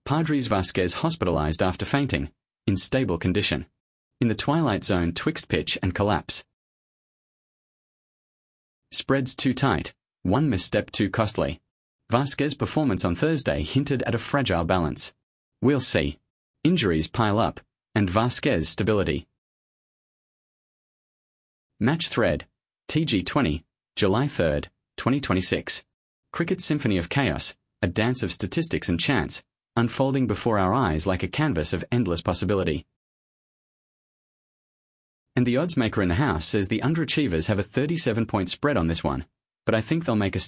Padres Vasquez hospitalized after fainting, in stable condition. In the twilight zone twixt pitch and collapse. Spreads too tight, one misstep too costly. Vasquez' performance on Thursday hinted at a fragile balance. We'll see. Injuries pile up, and Vasquez' stability. Match thread, TG20, July 3, 2026. Cricket's symphony of chaos, a dance of statistics and chance, unfolding before our eyes like a canvas of endless possibility. And the odds maker in the house says the underachievers have a 37-point spread on this one, but I think they'll make a